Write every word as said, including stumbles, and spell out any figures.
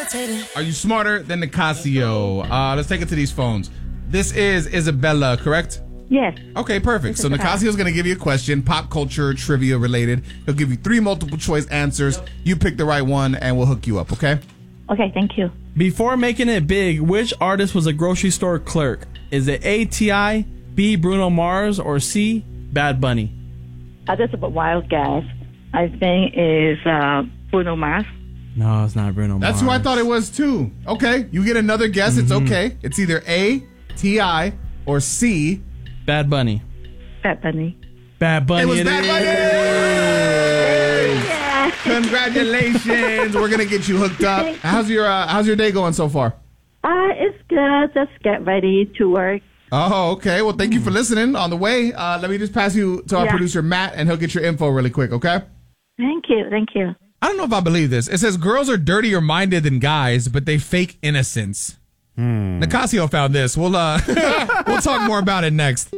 Are you smarter than Nicasio? Uh, let's take it to these phones. This is Isabella, correct? Yes. Okay, perfect. So Nicasio's going to give you a question, pop culture, trivia related. He'll give you three multiple choice answers. You pick the right one, and we'll hook you up, okay? Okay, thank you. Before making it big, which artist was a grocery store clerk? Is it A, T I, B, Bruno Mars, or C, Bad Bunny? Uh, that's a wild guess. I think is uh, Bruno Mars. No, it's not Bruno Mars. That's who I thought it was, too. Okay, you get another guess. Mm-hmm. It's okay. It's either A, T I, or C, Bad Bunny. Bad Bunny. Bad Bunny. It was it Bad is. Bunny. Yeah. Congratulations. We're going to get you hooked up. How's your uh, How's your day going so far? Uh, it's good. Just get ready to work. Oh, okay. Well, thank you for listening. On the way, uh, let me just pass you to our yeah. producer, Matt, and he'll get your info really quick, okay? Thank you. Thank you. I don't know if I believe this. It says girls are dirtier minded than guys, but they fake innocence. Hmm. Nicasio found this. We'll uh, we'll talk more about it next.